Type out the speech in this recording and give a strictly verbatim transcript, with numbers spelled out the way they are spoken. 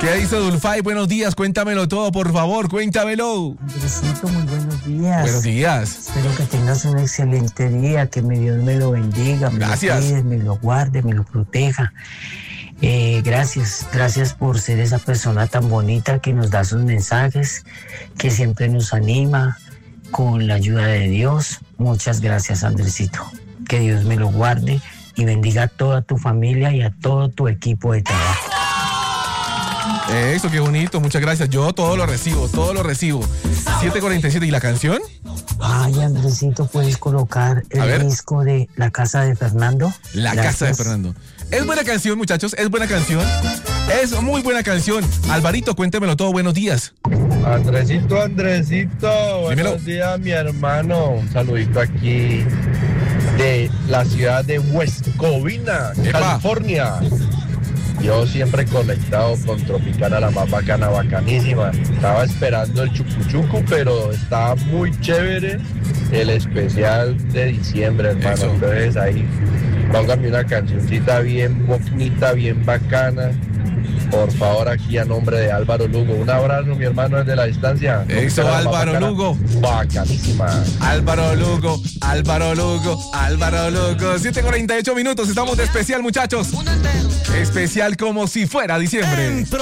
¿Qué dice Dulfay? Buenos días, cuéntamelo todo, por favor, cuéntamelo. Andresito, muy buenos días. Buenos días. Espero que tengas un excelente día, que mi Dios me lo bendiga, me Gracias. lo cuide, me lo guarde, me lo proteja. Eh, gracias, gracias por ser esa persona tan bonita que nos da sus mensajes, que siempre nos anima con la ayuda de Dios. Muchas gracias, Andresito. Que Dios me lo guarde y bendiga a toda tu familia y a todo tu equipo de trabajo. Eso, qué bonito, muchas gracias. Yo todo lo recibo, todo lo recibo. siete cuarenta y siete, ¿y la canción? Ay, Andresito, ¿puedes colocar A ver. el disco de La Casa de Fernando? La Gracias. Casa de Fernando. Es buena canción, muchachos, es buena canción. Es muy buena canción. Alvarito, cuéntemelo todo, buenos días. Andresito, Andresito, buenos Dímelo. días, mi hermano. Un saludito aquí de la ciudad de West Covina, Epa. California. Yo siempre conectado con Tropicana, la más bacana, bacanísima. Estaba esperando el chucuchucu, pero estaba muy chévere el especial de diciembre, hermano. Eso. Entonces ahí, póngame una cancioncita bien bonita, bien bacana. Por favor, aquí a nombre de Álvaro Lugo. Un abrazo, mi hermano, desde la distancia. Eso, Tropicana, la más Álvaro bacana, Lugo. Bacanísima. Álvaro Lugo, Álvaro Lugo, Álvaro Lugo. siete cuarenta y ocho minutos, estamos de especial, muchachos. Especial como si fuera diciembre.